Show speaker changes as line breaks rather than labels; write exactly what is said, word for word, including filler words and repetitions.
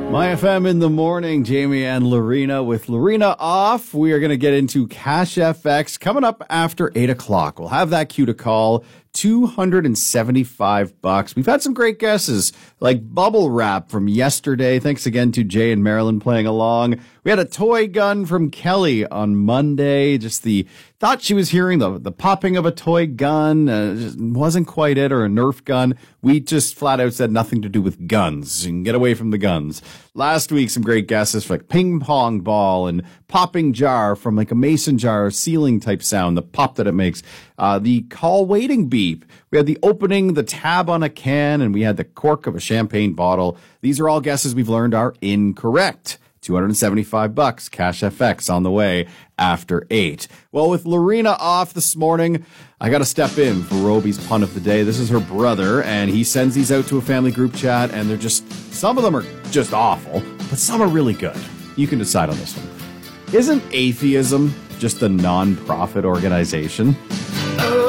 My F M in the morning, Jamie and Lorena. With Lorena off, we are going to get into Cash F X coming up after eight o'clock. We'll have that cue to call. two hundred seventy-five bucks. We've had some great guesses, like Bubble Wrap from yesterday. Thanks again to Jay and Marilyn playing along. We had a toy gun from Kelly on Monday. Just the thought she was hearing the the popping of a toy gun. Uh, just wasn't quite it, or a Nerf gun. We just flat out said nothing to do with guns. You can get away from the guns. Last week, some great guesses for like ping pong ball and popping jar from like a mason jar ceiling type sound, the pop that it makes. Uh, the call waiting beep. We had the opening, the tab on a can, and we had the cork of a champagne bottle. These are all guesses we've learned are incorrect. two hundred seventy-five bucks, Cash F X on the way after eight. Well, with Lorena off this morning, I got to step in for Roby's pun of the day. This is her brother, and he sends these out to a family group chat, and they're just, some of them are just awful, but some are really good. You can decide on this one. Isn't atheism just a non-profit organization?